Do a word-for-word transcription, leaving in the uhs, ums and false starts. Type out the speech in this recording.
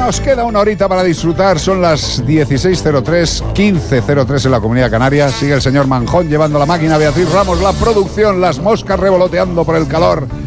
Nos queda una horita para disfrutar. Son las dieciséis cero tres, quince cero tres en la Comunidad Canaria. Sigue el señor Manjón llevando la máquina, Beatriz Ramos la producción, las moscas revoloteando por el calor